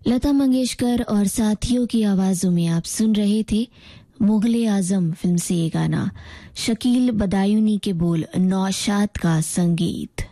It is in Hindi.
लता मंगेशकर और साथियों की आवाजों में आप सुन रहे थे मुगले आजम फिल्म से ये गाना, शकील बदायूनी के बोल, नौशाद का संगीत।